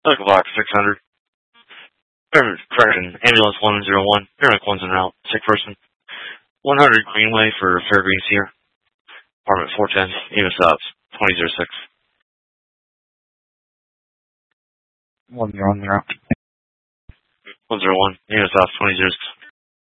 Medical box 600. Correction, ambulance 101. Paramedic 1's en route. Sick person. 100 Greenway for Fairgreen Sear. Apartment 410. EMS stops 2006. 101. 101. EMS stops 2006.